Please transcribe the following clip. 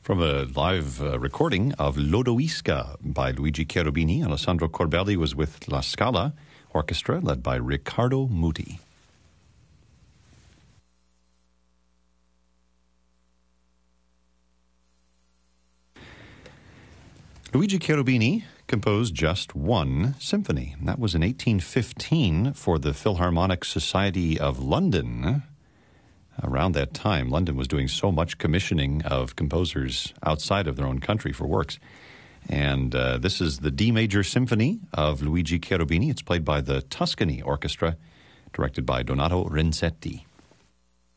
From a live recording of Lodoisca by Luigi Cherubini. Alessandro Corbelli was with La Scala Orchestra, led by Riccardo Muti. Luigi Cherubini composed just one symphony, and that was in 1815 for the Philharmonic Society of London. Around that time, London was doing so much commissioning of composers outside of their own country for works. And this is the D Major Symphony of Luigi Cherubini. It's played by the Tuscany Orchestra, directed by Donato Renzetti.